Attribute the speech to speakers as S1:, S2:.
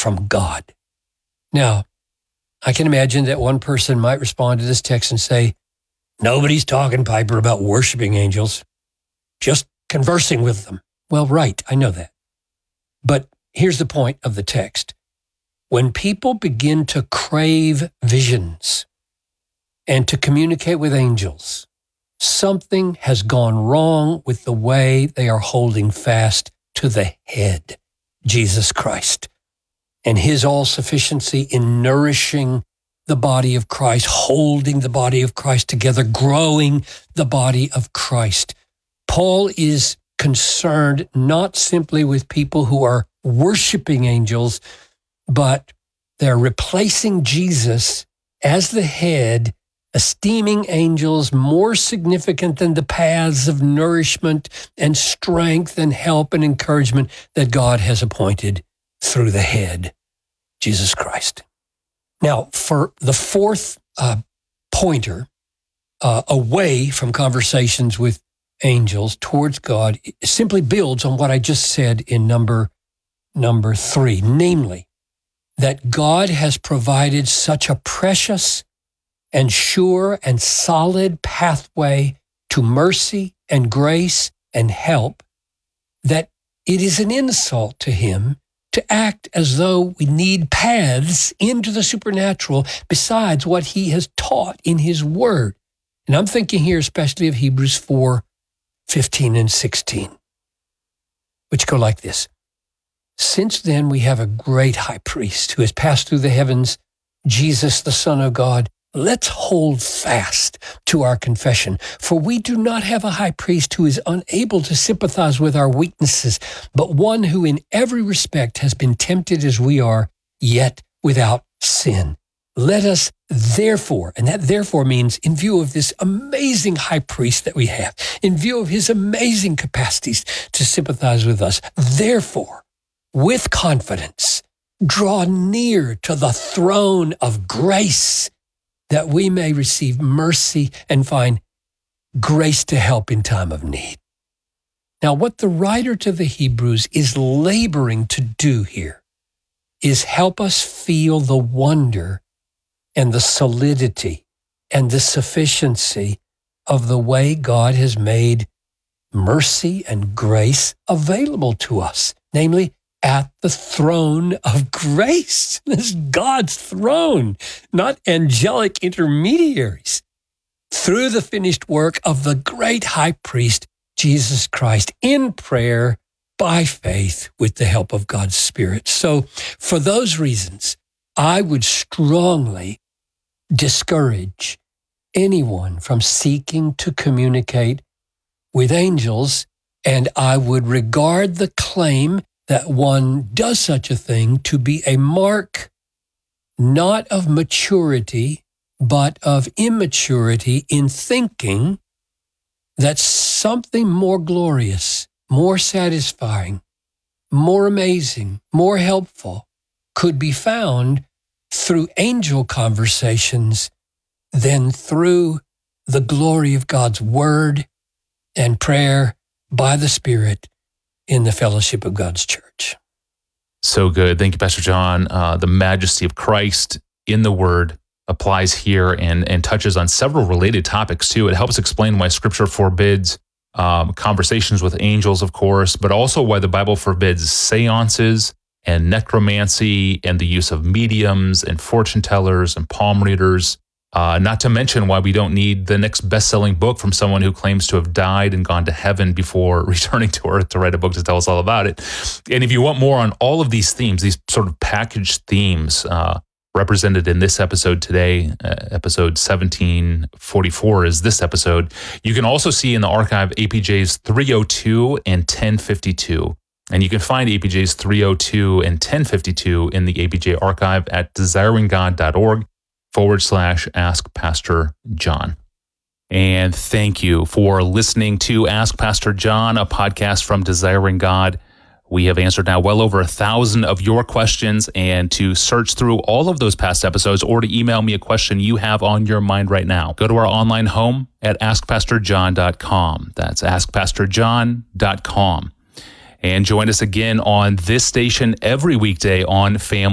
S1: from God. Now, I can imagine that one person might respond to this text and say, nobody's talking, Piper, about worshiping angels, just conversing with them. Well, right, I know that. But here's the point of the text. When people begin to crave visions and to communicate with angels, something has gone wrong with the way they are holding fast to the head, Jesus Christ, and his all-sufficiency in nourishing the body of Christ, holding the body of Christ together, growing the body of Christ. Paul is concerned not simply with people who are worshiping angels, but they're replacing Jesus as the head, esteeming angels more significant than the paths of nourishment and strength and help and encouragement that God has appointed through the head, Jesus Christ. Now, for the fourth pointer, away from conversations with angels towards God, it simply builds on what I just said in number 3, namely, that God has provided such a precious and sure and solid pathway to mercy and grace and help that it is an insult to him to act as though we need paths into the supernatural besides what he has taught in his word. And I'm thinking here especially of Hebrews 4:15 and 16, which go like this. Since then we have a great high priest who has passed through the heavens, Jesus, the Son of God. Let's hold fast to our confession, for we do not have a high priest who is unable to sympathize with our weaknesses, but one who in every respect has been tempted as we are, yet without sin. Let us therefore, and that therefore means in view of this amazing high priest that we have, in view of his amazing capacities to sympathize with us, therefore, with confidence, draw near to the throne of grace, that we may receive mercy and find grace to help in time of need. Now, what the writer to the Hebrews is laboring to do here is help us feel the wonder and the solidity and the sufficiency of the way God has made mercy and grace available to us, namely, at the throne of grace. This is God's throne, not angelic intermediaries. Through the finished work of the great high priest, Jesus Christ, in prayer, by faith, with the help of God's Spirit. So for those reasons, I would strongly discourage anyone from seeking to communicate with angels, and I would regard the claim that one does such a thing to be a mark not of maturity, but of immaturity in thinking that something more glorious, more satisfying, more amazing, more helpful could be found through angel conversations than through the glory of God's word and prayer by the Spirit in the fellowship of God's church.
S2: So good. Thank you, Pastor John. The majesty of Christ in the Word applies here and touches on several related topics too. It helps explain why Scripture forbids conversations with angels, of course, but also why the Bible forbids seances and necromancy and the use of mediums and fortune tellers and palm readers. Not to mention why we don't need the next best-selling book from someone who claims to have died and gone to heaven before returning to earth to write a book to tell us all about it. And if you want more on all of these themes, these sort of packaged themes represented in this episode today, episode 1744 is this episode, you can also see in the archive APJs 302 and 1052. And you can find APJs 302 and 1052 in the APJ archive at desiringgod.org/Ask Pastor John. And thank you for listening to Ask Pastor John, a podcast from Desiring God. We have answered now well over 1,000 of your questions, and to search through all of those past episodes or to email me a question you have on your mind right now, go to our online home at askpastorjohn.com. That's askpastorjohn.com. And join us again on this station every weekday on Family